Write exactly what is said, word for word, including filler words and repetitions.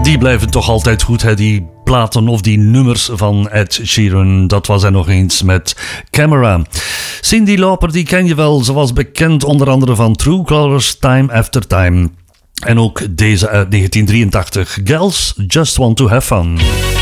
Die blijven toch altijd goed, hè? Die platen of die nummers van Ed Sheeran. Dat was hij nog eens met Camera. Cyndi Lauper, die ken je wel. Ze was bekend onder andere van True Colors, Time After Time. En ook deze uit negentien drieëntachtig. Girls Just Want To Have Fun.